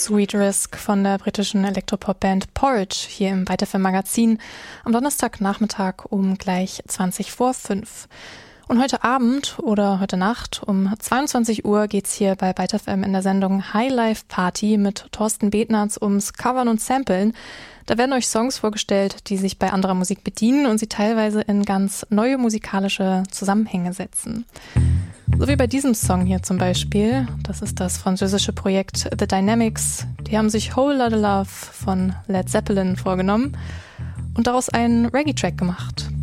Sweet Risk von der britischen Elektropop-Band Porridge hier im WeitFM Magazin am Donnerstagnachmittag um gleich 5:20. Und heute Abend oder heute Nacht um 22 Uhr geht's hier bei WeitFM in der Sendung High Life Party mit Thorsten Betnarz ums Covern und Samplen. Da werden euch Songs vorgestellt, die sich bei anderer Musik bedienen und sie teilweise in ganz neue musikalische Zusammenhänge setzen. So wie bei diesem Song hier zum Beispiel. Das ist das französische Projekt The Dynamics. Die haben sich Whole Lotta Love von Led Zeppelin vorgenommen und daraus einen Reggae-Track gemacht.